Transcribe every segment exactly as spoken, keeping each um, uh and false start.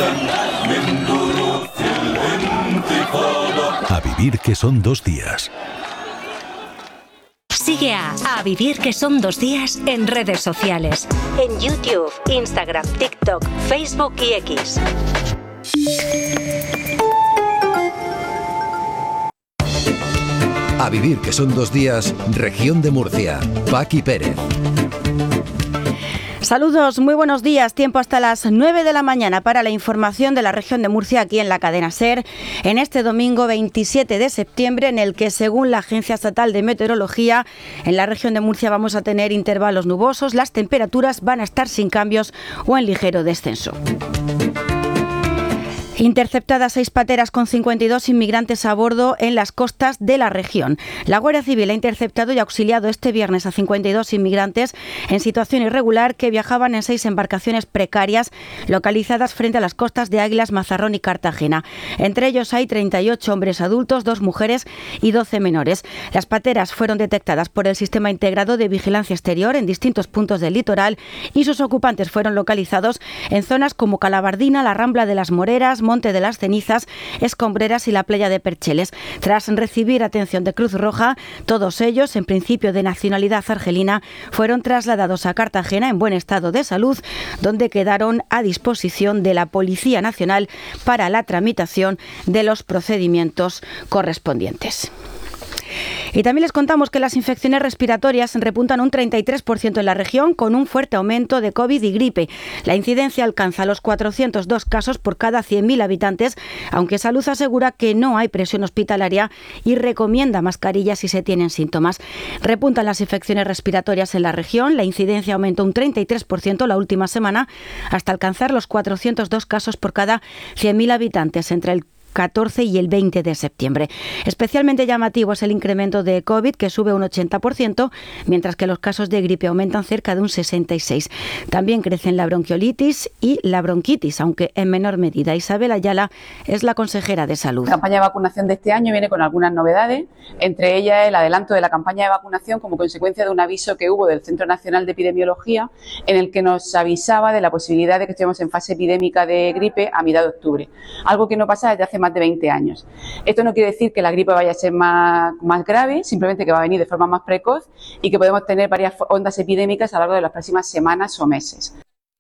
A vivir que son dos días. Sigue a A Vivir que son dos días en redes sociales. En YouTube, Instagram, TikTok, Facebook y X. A Vivir que son dos días, Región de Murcia. Paqui Pérez. Saludos, muy buenos días. Tiempo hasta las nueve de la mañana para la información de la región de Murcia aquí en la cadena SER, en este domingo veintisiete de septiembre, en el que, según la Agencia Estatal de Meteorología, en la región de Murcia vamos a tener intervalos nubosos, las temperaturas van a estar sin cambios o en ligero descenso. Interceptadas seis pateras con cincuenta y dos inmigrantes a bordo en las costas de la región. La Guardia Civil ha interceptado y auxiliado este viernes a cincuenta y dos inmigrantes en situación irregular que viajaban en seis embarcaciones precarias localizadas frente a las costas de Águilas, Mazarrón y Cartagena. Entre ellos hay treinta y ocho hombres adultos, dos mujeres y doce menores. Las pateras fueron detectadas por el Sistema Integrado de Vigilancia Exterior en distintos puntos del litoral y sus ocupantes fueron localizados en zonas como Calabardina, la Rambla de las Moreras, Monte de las Cenizas, Escombreras y la playa de Percheles. Tras recibir atención de Cruz Roja, todos ellos, en principio de nacionalidad argelina, fueron trasladados a Cartagena en buen estado de salud, donde quedaron a disposición de la Policía Nacional para la tramitación de los procedimientos correspondientes. Y también les contamos que las infecciones respiratorias repuntan un treinta y tres por ciento en la región, con un fuerte aumento de COVID y gripe. La incidencia alcanza los cuatrocientos dos casos por cada cien mil habitantes, aunque Salud asegura que no hay presión hospitalaria y recomienda mascarillas si se tienen síntomas. Repuntan las infecciones respiratorias en la región. La incidencia aumentó un treinta y tres por ciento la última semana, hasta alcanzar los cuatrocientos dos casos por cada cien mil habitantes entre el catorce y el veinte de septiembre. Especialmente llamativo es el incremento de COVID, que sube un ochenta por ciento, mientras que los casos de gripe aumentan cerca de un sesenta y seis por ciento. También crecen la bronquiolitis y la bronquitis, aunque en menor medida. Isabel Ayala es la consejera de Salud. La campaña de vacunación de este año viene con algunas novedades, entre ellas el adelanto de la campaña de vacunación como consecuencia de un aviso que hubo del Centro Nacional de Epidemiología, en el que nos avisaba de la posibilidad de que estemos en fase epidémica de gripe a mitad de octubre, algo que no pasa desde hace más de veinte años. Esto no quiere decir que la gripe vaya a ser más, más grave, simplemente que va a venir de forma más precoz y que podemos tener varias ondas epidémicas a lo largo de las próximas semanas o meses.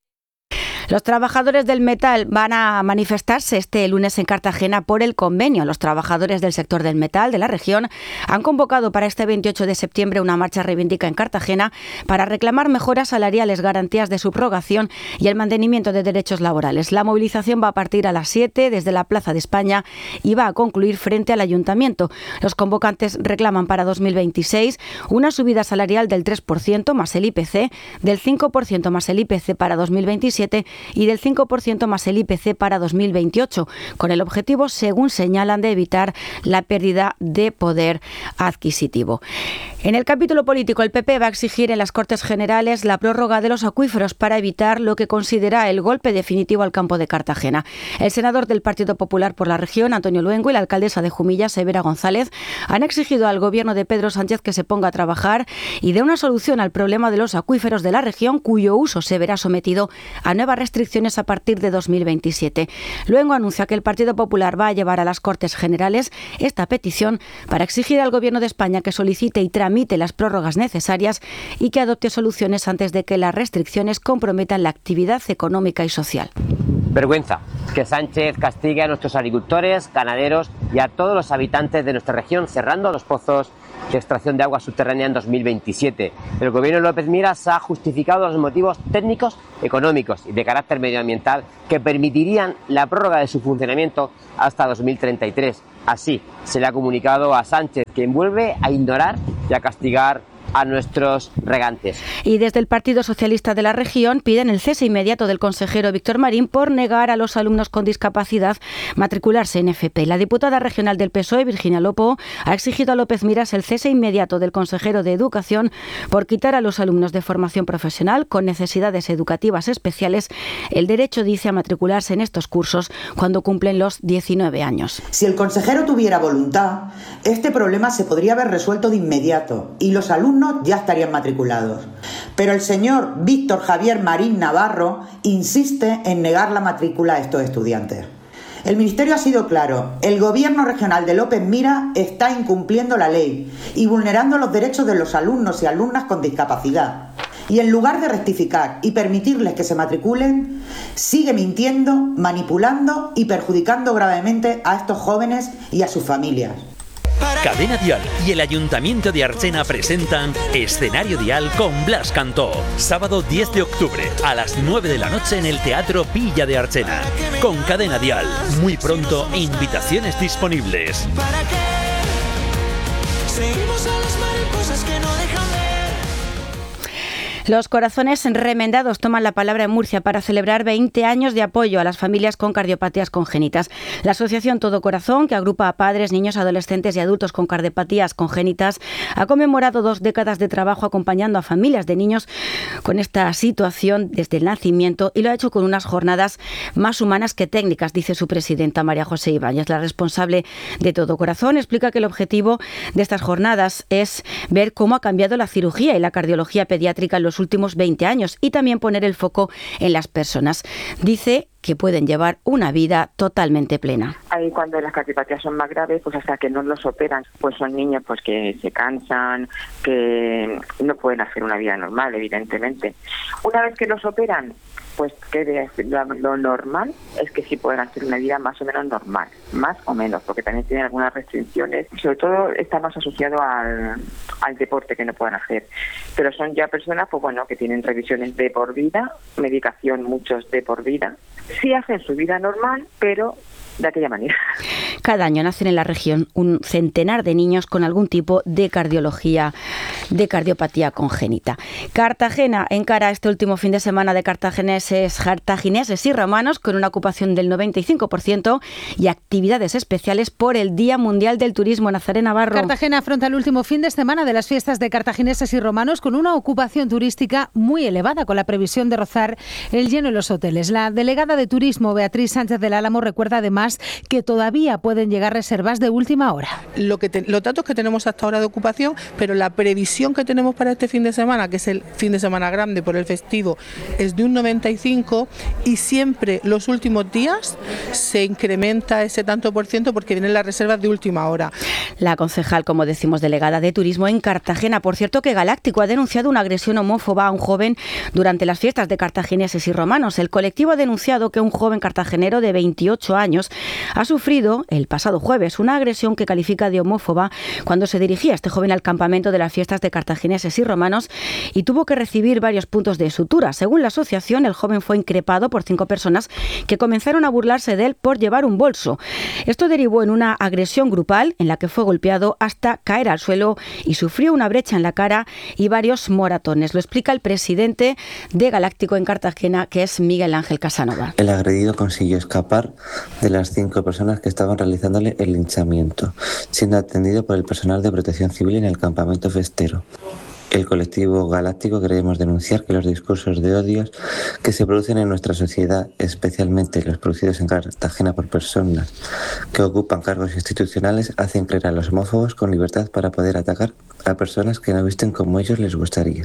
Los trabajadores del metal van a manifestarse este lunes en Cartagena por el convenio. Los trabajadores del sector del metal de la región han convocado para este veintiocho de septiembre una marcha reivindica en Cartagena para reclamar mejoras salariales, garantías de subrogación y el mantenimiento de derechos laborales. La movilización va a partir a las siete desde la Plaza de España y va a concluir frente al Ayuntamiento. Los convocantes reclaman para dos mil veintiséis una subida salarial del tres por ciento más el I P C, del cinco por ciento más el I P C para dos mil veintisiete y del cinco por ciento más el I P C para dos mil veintiocho, con el objetivo, según señalan, de evitar la pérdida de poder adquisitivo. En el capítulo político, el P P va a exigir en las Cortes Generales la prórroga de los acuíferos para evitar lo que considera el golpe definitivo al campo de Cartagena. El senador del Partido Popular por la región, Antonio Luengo, y la alcaldesa de Jumilla, Severa González, han exigido al gobierno de Pedro Sánchez que se ponga a trabajar y dé una solución al problema de los acuíferos de la región, cuyo uso se verá sometido a nuevas restricciones restricciones a partir de dos mil veintisiete. Luego anuncia que el Partido Popular va a llevar a las Cortes Generales esta petición para exigir al Gobierno de España que solicite y tramite las prórrogas necesarias y que adopte soluciones antes de que las restricciones comprometan la actividad económica y social. Vergüenza que Sánchez castigue a nuestros agricultores, ganaderos y a todos los habitantes de nuestra región cerrando los pozos de extracción de agua subterránea en dos mil veintisiete. El gobierno de López Miras ha justificado los motivos técnicos, económicos y de carácter medioambiental que permitirían la prórroga de su funcionamiento hasta dos mil treinta y tres. Así se le ha comunicado a Sánchez, quien vuelve a ignorar y a castigar a nuestros regantes. Y desde el Partido Socialista de la región piden el cese inmediato del consejero Víctor Marín por negar a los alumnos con discapacidad matricularse en F P. La diputada regional del P S O E, Virginia Lopo, ha exigido a López Miras el cese inmediato del consejero de Educación por quitar a los alumnos de formación profesional con necesidades educativas especiales el derecho, dice, a matricularse en estos cursos cuando cumplen los diecinueve años. Si el consejero tuviera voluntad, este problema se podría haber resuelto de inmediato y los alumnos alumnos ya estarían matriculados. Pero el señor Víctor Javier Marín Navarro insiste en negar la matrícula a estos estudiantes. El Ministerio ha sido claro: el Gobierno regional de López Mira está incumpliendo la ley y vulnerando los derechos de los alumnos y alumnas con discapacidad. Y en lugar de rectificar y permitirles que se matriculen, sigue mintiendo, manipulando y perjudicando gravemente a estos jóvenes y a sus familias. Cadena Dial y el Ayuntamiento de Archena presentan Escenario Dial con Blas Cantó. Sábado diez de octubre a las nueve de la noche en el Teatro Villa de Archena. Con Cadena Dial. Muy pronto, invitaciones disponibles. Seguimos a las mariposas que no dejan ver. Los Corazones Remendados toman la palabra en Murcia para celebrar veinte años de apoyo a las familias con cardiopatías congénitas. La asociación Todo Corazón, que agrupa a padres, niños, adolescentes y adultos con cardiopatías congénitas, ha conmemorado dos décadas de trabajo acompañando a familias de niños con esta situación desde el nacimiento, y lo ha hecho con unas jornadas más humanas que técnicas, dice su presidenta María José Ibáñez. La responsable de Todo Corazón explica que el objetivo de estas jornadas es ver cómo ha cambiado la cirugía y la cardiología pediátrica en los últimos veinte años y también poner el foco en las personas. Dice que pueden llevar una vida totalmente plena. Ahí cuando las cardiopatías son más graves, pues hasta que no los operan, pues son niños pues que se cansan, que no pueden hacer una vida normal, evidentemente. Una vez que los operan, pues que lo, lo normal es que sí pueden hacer una vida más o menos normal, más o menos, porque también tienen algunas restricciones, sobre todo está más asociado al, al deporte que no pueden hacer, pero son ya personas pues bueno que tienen revisiones de por vida, medicación muchos de por vida, sí hacen su vida normal, pero de aquella manera. Cada año nacen en la región un centenar de niños con algún tipo de cardiología, de cardiopatía congénita. Cartagena encara este último fin de semana de cartagineses, cartagineses y romanos con una ocupación del noventa y cinco por ciento y actividades especiales por el Día Mundial del Turismo. Nazaré Navarro. Cartagena afronta el último fin de semana de las fiestas de cartagineses y romanos con una ocupación turística muy elevada, con la previsión de rozar el lleno en los hoteles. La delegada de Turismo, Beatriz Sánchez del Álamo, recuerda además que todavía pueden llegar reservas de última hora. Lo que te, los datos que tenemos hasta ahora de ocupación, pero la previsión que tenemos para este fin de semana, que es el fin de semana grande por el festivo, es de un noventa y cinco, y siempre los últimos días se incrementa ese tanto por ciento porque vienen las reservas de última hora. La concejal, como decimos, delegada de Turismo en Cartagena. Por cierto, que Galáctico ha denunciado una agresión homófoba a un joven durante las fiestas de cartagineses y romanos. El colectivo ha denunciado que un joven cartagenero de veintiocho años ha sufrido el pasado jueves una agresión que califica de homófoba cuando se dirigía este joven al campamento de las fiestas de cartagineses y romanos y tuvo que recibir varios puntos de sutura. Según la asociación, el joven fue increpado por cinco personas que comenzaron a burlarse de él por llevar un bolso. Esto derivó en una agresión grupal en la que fue golpeado hasta caer al suelo y sufrió una brecha en la cara y varios moratones. Lo explica el presidente de Galáctico en Cartagena, que es Miguel Ángel Casanova. El agredido consiguió escapar de las cinco personas que estaban realizándole el linchamiento, siendo atendido por el personal de Protección Civil en el campamento festero. El colectivo Galáctico queremos denunciar que los discursos de odios que se producen en nuestra sociedad, especialmente los producidos en Cartagena por personas que ocupan cargos institucionales, hacen creer a los homófobos con libertad para poder atacar a personas que no visten como ellos les gustaría.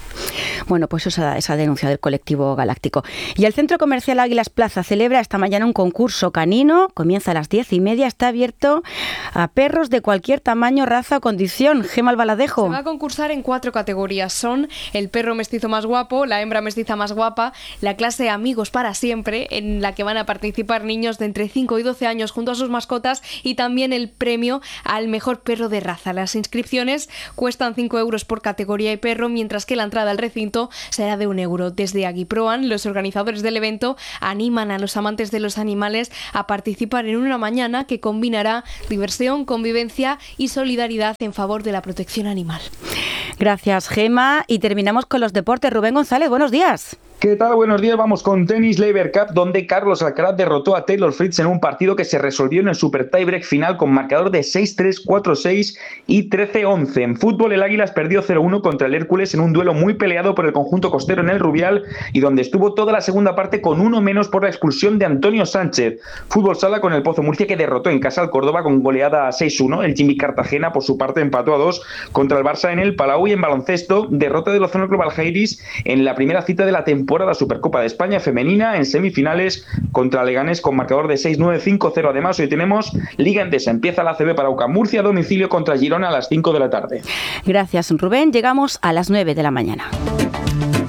Bueno, pues esa, esa denuncia del colectivo Galáctico. Y el Centro Comercial Águilas Plaza celebra esta mañana un concurso canino. Comienza a las diez y media. Está abierto a perros de cualquier tamaño, raza o condición. Gema Albaladejo. Se va a concursar en cuatro categorías. Son el perro mestizo más guapo, la hembra mestiza más guapa, la clase Amigos para Siempre, en la que van a participar niños de entre cinco y doce años junto a sus mascotas, y también el premio al mejor perro de raza. Las inscripciones cuestan cinco euros por categoría y perro, mientras que la entrada al recinto será de un euro. Desde Aguiproan, los organizadores del evento animan a los amantes de los animales a participar en una mañana que combinará diversión, convivencia y solidaridad en favor de la protección animal. Gracias, Gema. Y terminamos con los deportes. Rubén González, buenos días. ¿Qué tal? Buenos días. Vamos con tenis Laver Cup, donde Carlos Alcaraz derrotó a Taylor Fritz en un partido que se resolvió en el super tiebreak final con marcador de seis tres, cuatro seis y trece once. En fútbol, el Águilas perdió cero uno contra el Hércules en un duelo muy peleado por el conjunto costero en el Rubial y donde estuvo toda la segunda parte con uno menos por la expulsión de Antonio Sánchez. Fútbol sala con el Pozo Murcia, que derrotó en casa al Córdoba con goleada seis uno. El Jimmy Cartagena, por su parte, empató a dos contra el Barça en el Palau. Y en baloncesto, derrota del Ozono Club Algeiris en la primera cita de la temporada Supercopa de España femenina en semifinales contra Leganés con marcador de seis nueve, cinco cero. Además, hoy tenemos Liga Endesa. Empieza la A C B para U C A M Murcia a domicilio contra Girona a las cinco de la tarde. Gracias, Rubén. Llegamos a las nueve de la mañana.